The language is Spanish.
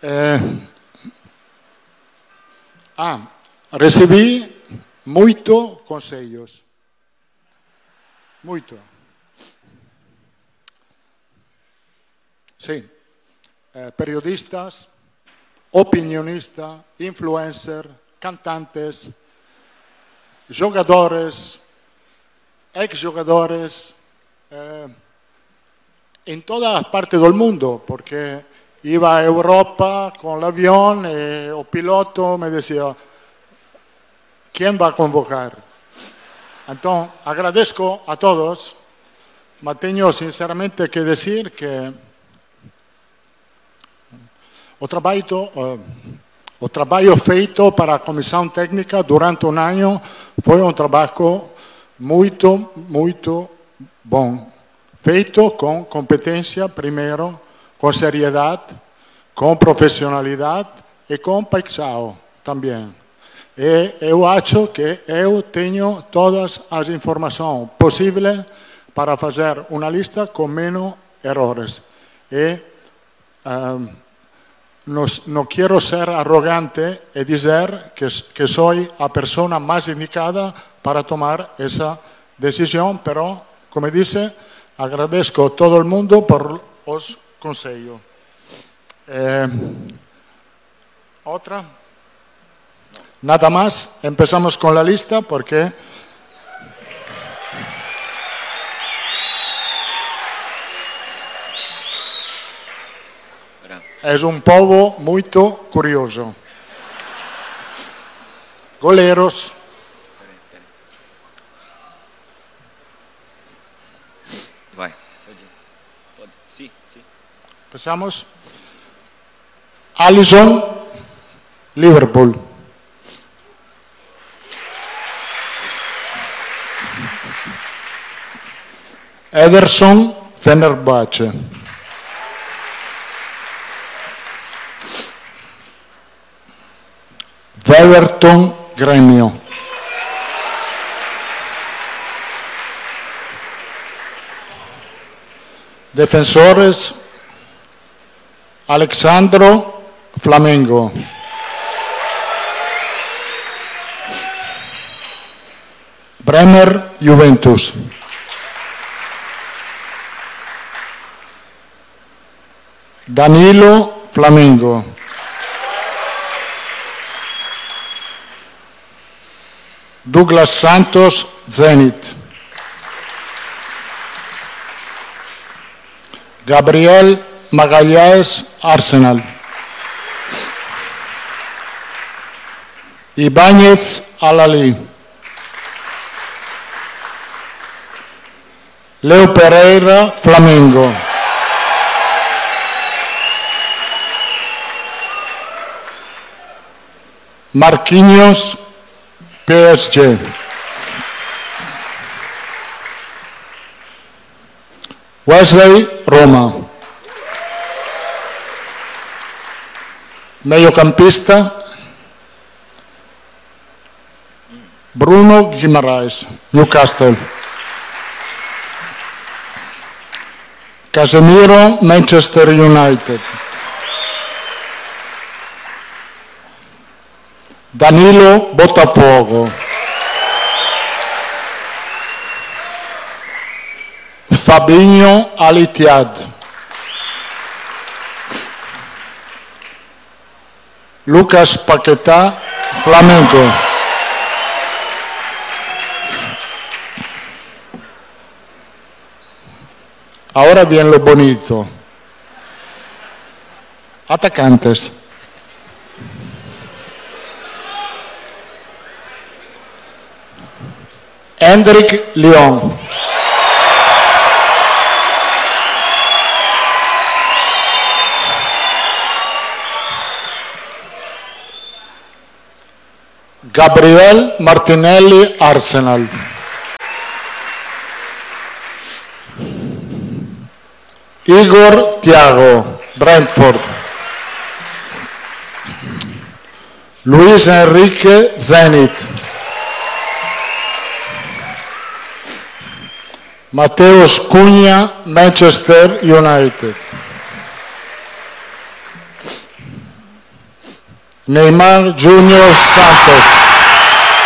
Recebi muito conselhos. Muito. Sim. Periodistas, opinionistas, influencers, cantantes, jogadores, ex-jogadores, en todas partes del mundo, porque iba a Europa con el avión y el piloto me decía, ¿quién va a convocar? Entonces, agradezco a todos, pero tengo sinceramente que decir que o trabalho feito para a comissão técnica durante um ano foi um trabalho muito bom. Feito com competência, primeiro, com seriedade, com profissionalidade e com paixão também. E eu acho que eu tenho todas as informações possíveis para fazer uma lista com menos erros. E no quiero ser arrogante y decir que soy la persona más indicada para tomar esa decisión, pero, como dice, agradezco a todo el mundo por los consejos. ¿Otra? Nada más, empezamos con la lista porque... Es un povo muy curioso. Goleros. Vai. Pode. Sí. Empezamos. Alisson, Liverpool. Ederson, Fenerbahce. Everton, Grêmio. Defensores, Alexandro, Flamengo. Bremer, Juventus. Danilo, Flamengo. Douglas Santos, Zenit. Gabriel Magalhães, Arsenal. Ibáñez, Al-Ahly. Leo Pereira, Flamengo. Marquinhos, PSG. Wesley, Roma. Mediocampista, Bruno Guimarães, Newcastle. Casemiro, Manchester United. Danilo, Botafogo. Fabinho, Al-Ittihad. Lucas Paquetá, Flamengo. Ahora bien lo bonito. Atacantes. Hendrik Lyon. Gabriel Martinelli, Arsenal. Igor Thiago, Brentford. Luis Enrique, Zenit. Mateus Cunha, Manchester United. Neymar Junior Santos.